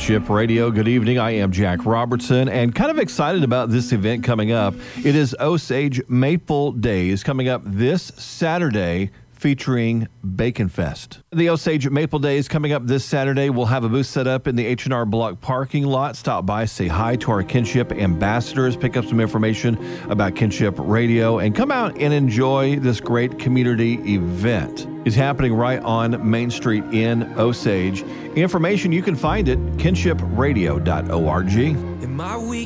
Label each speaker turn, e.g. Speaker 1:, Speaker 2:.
Speaker 1: Kinship Radio. Good evening. I am Jack Robertson and kind of excited about this event coming up. It is Osage Maple Days coming up this Saturday, featuring Bacon Fest. The Osage Maple Days coming up this Saturday. We'll have a booth set up in the H&R Block parking lot. Stop by, say hi to our Kinship ambassadors, pick up some information about Kinship Radio, and come out and enjoy this great community event. It's happening right on Main Street in Osage. Information you can find at kinshipradio.org.
Speaker 2: In my week